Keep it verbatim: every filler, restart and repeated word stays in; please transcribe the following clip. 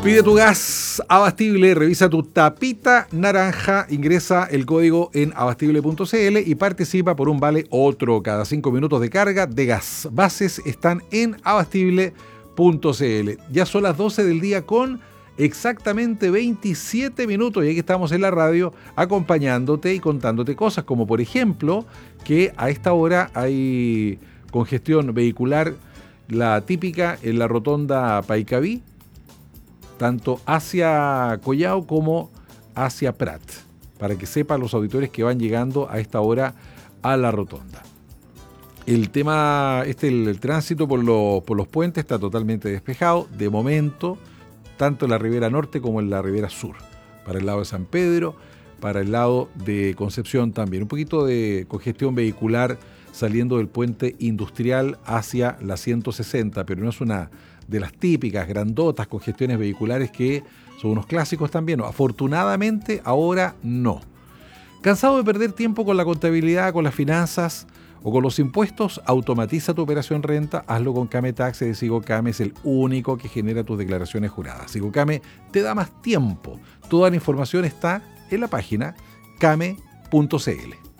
Pide tu gas Abastible, revisa tu tapita naranja, ingresa el código en abastible punto c l y participa por un vale otro cada cinco minutos de carga de gas. Bases están en abastible punto c l. Ya son las doce del día con exactamente veintisiete minutos y aquí estamos en la radio acompañándote y contándote cosas como por ejemplo que a esta hora hay congestión vehicular, la típica en la rotonda Paicaví, tanto hacia Collao como hacia Prat, para que sepan los auditores que van llegando a esta hora a la rotonda. El tema, este, el, el tránsito por, lo, por los puentes está totalmente despejado, de momento, tanto en la ribera norte como en la ribera sur, para el lado de San Pedro, para el lado de Concepción también. Un poquito de congestión vehicular saliendo del puente industrial hacia la ciento sesenta, pero no es una de las típicas, grandotas congestiones vehiculares que son unos clásicos también. Afortunadamente, ahora no. ¿Cansado de perder tiempo con la contabilidad, con las finanzas o con los impuestos? Automatiza tu operación renta, hazlo con Came Tax de Sigocame, es el único que genera tus declaraciones juradas. Sigocame te da más tiempo. Toda la información está en la página came punto c l.